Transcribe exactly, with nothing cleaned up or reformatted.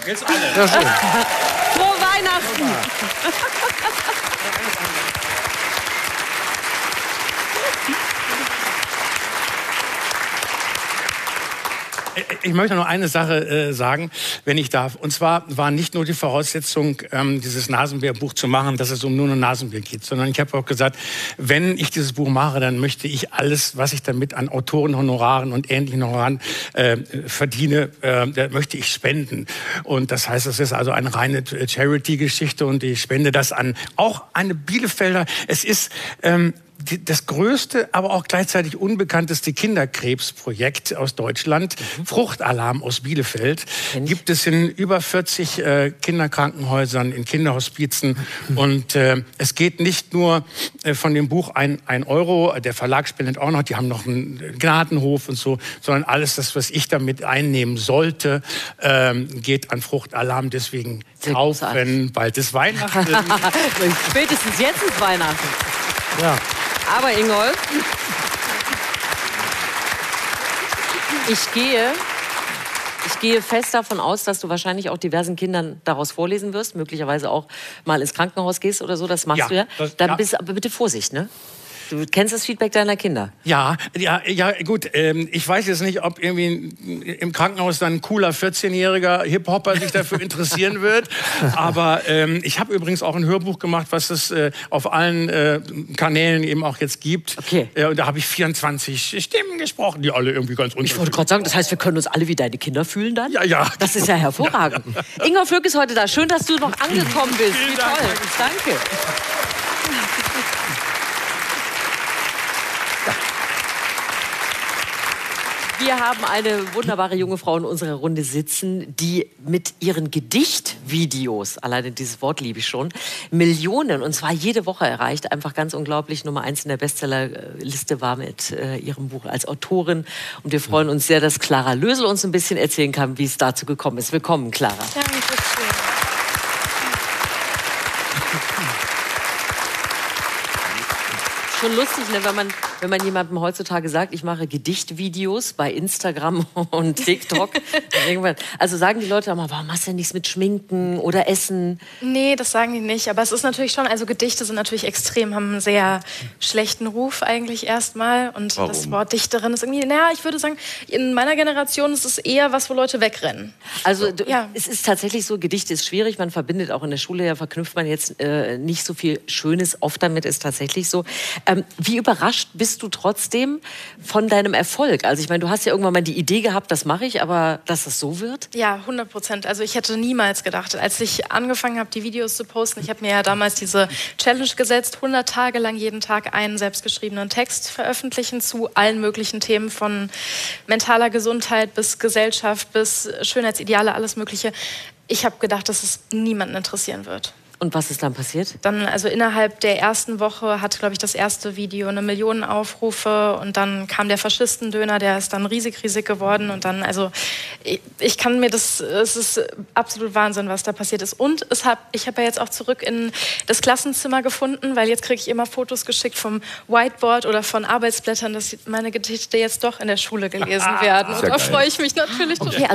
Jetzt alle. Ja, schön. Frohe Weihnachten! Ich möchte noch eine Sache äh, sagen, wenn ich darf. Und zwar war nicht nur die Voraussetzung, ähm, dieses Nasenbär-Buch zu machen, dass es um nur ein Nasenbär geht, sondern ich habe auch gesagt, wenn ich dieses Buch mache, dann möchte ich alles, was ich damit an Autorenhonoraren und ähnlichen Honoraren äh, verdiene, äh, möchte ich spenden. Und das heißt, es ist also eine reine Charity-Geschichte und ich spende das an auch eine Bielefelder. Es ist ähm, das größte, aber auch gleichzeitig unbekannteste Kinderkrebsprojekt aus Deutschland, mhm. Fruchtalarm aus Bielefeld, gibt es in über vierzig äh, Kinderkrankenhäusern, in Kinderhospizen. Mhm. Und äh, es geht nicht nur äh, von dem Buch ein, ein Euro, der Verlag spendet auch noch, die haben noch einen Gnadenhof und so, sondern alles das, was ich damit einnehmen sollte, äh, geht an Fruchtalarm. Deswegen kaufen, bald ist Weihnachten. Spätestens jetzt ist Weihnachten. Ja. Aber Ingolf, ich gehe, ich gehe fest davon aus, dass du wahrscheinlich auch diversen Kindern daraus vorlesen wirst, möglicherweise auch mal ins Krankenhaus gehst oder so, das machst ja, du ja. Das, Dann ja. bist aber bitte Vorsicht, ne? Du kennst das Feedback deiner Kinder? Ja, ja, ja, gut. Ähm, ich weiß jetzt nicht, ob irgendwie im Krankenhaus dann ein cooler vierzehnjähriger Hip-Hopper sich dafür interessieren wird. Aber ähm, ich habe übrigens auch ein Hörbuch gemacht, was es äh, auf allen äh, Kanälen eben auch jetzt gibt. Okay. Äh, und da habe ich vierundzwanzig Stimmen gesprochen, die alle irgendwie ganz unterschiedlich. Ich wollte gerade sagen, das heißt, wir können uns alle wie deine Kinder fühlen dann? Ja, ja. Das ist ja hervorragend. Ja. Ingolf Lück ist heute da. Schön, dass du noch angekommen bist. Wie toll. Danke. Wir haben eine wunderbare junge Frau in unserer Runde sitzen, die mit ihren Gedichtvideos, alleine dieses Wort liebe ich schon, Millionen, und zwar jede Woche erreicht. Einfach ganz unglaublich, Nummer eins in der Bestsellerliste war mit äh, ihrem Buch als Autorin. Und wir freuen uns sehr, dass Clara Lösel uns ein bisschen erzählen kann, wie es dazu gekommen ist. Willkommen, Clara. Danke schön. Schon lustig, ne, wenn man, wenn man jemandem heutzutage sagt, ich mache Gedichtvideos bei Instagram und TikTok. Also sagen die Leute immer, warum machst du denn nichts mit Schminken oder Essen? Nee, das sagen die nicht. Aber es ist natürlich schon, also Gedichte sind natürlich extrem, haben einen sehr schlechten Ruf eigentlich erstmal. Und warum? Das Wort Dichterin ist irgendwie, naja, ich würde sagen, in meiner Generation ist es eher was, wo Leute wegrennen. Also du, ja. Es ist tatsächlich so, Gedichte ist schwierig. Man verbindet auch in der Schule, ja, verknüpft man jetzt äh, nicht so viel Schönes oft damit, ist tatsächlich so. Ähm, wie überrascht bist du trotzdem von deinem Erfolg? Also ich meine, du hast ja irgendwann mal die Idee gehabt, das mache ich, aber dass das so wird? Ja, hundert Prozent. Also ich hätte niemals gedacht, als ich angefangen habe, die Videos zu posten, ich habe mir ja damals diese Challenge gesetzt, hundert Tage lang jeden Tag einen selbstgeschriebenen Text veröffentlichen zu allen möglichen Themen, von mentaler Gesundheit bis Gesellschaft bis Schönheitsideale, alles Mögliche. Ich habe gedacht, dass es niemanden interessieren wird. Und was ist dann passiert? Dann, also innerhalb der ersten Woche hat, glaube ich, das erste Video eine Million Aufrufe und dann kam der Faschistendöner, der ist dann riesig, riesig geworden und dann, also ich, ich kann mir das, es ist absolut Wahnsinn, was da passiert ist. Und es hab, ich habe ja jetzt auch zurück in das Klassenzimmer gefunden, weil jetzt kriege ich immer Fotos geschickt vom Whiteboard oder von Arbeitsblättern, dass meine Gedichte jetzt doch in der Schule gelesen werden. Und da freue ich mich natürlich total.